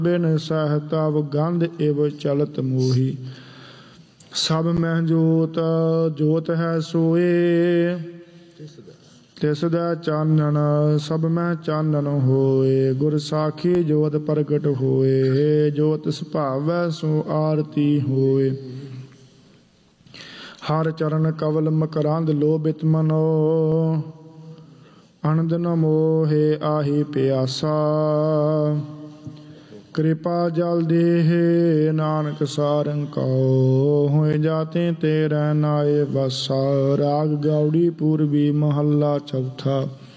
ਬਿਨ ਸਹਿਤਵ ਗੰਧ ਇਵ ਚਲਤ ਮੋਹੀ। ਸਭ ਮਹਿ ਜੋਤ ਜੋਤ ਹੈ ਸੋਏ, ਤਿਸ ਦਾ ਚਾਨਣ ਸਭ ਮਹਿ ਚਾਨਣ ਹੋਏ। ਗੁਰ ਸਾਖੀ ਜੋਤ ਪ੍ਰਗਟ ਹੋਏ, ਜੋਤ ਸੁਭਾਵੈ ਸੋ ਆਰਤੀ ਹੋਏ। ਹਰ ਚਰਨ ਕਵਲ ਮਕਰੰਦ ਲੋਭਿਤ ਮਨੋ, ਅਨੰਦ ਨ ਮੋਹੇ ਆਹੀ ਪਿਆਸਾ। ਕਿਰਪਾ ਜਲ ਦੇਹ ਨਾਨਕ ਸਾਰੰਗ ਕਉ, ਹੋਏ ਜਾਤੇ ਤੇਰੇ ਨਾਏ ਬਸਾ। ਰਾਗ ਗੌੜੀ ਪੂਰਬੀ ਮਹੱਲਾ ਚੌਥਾ।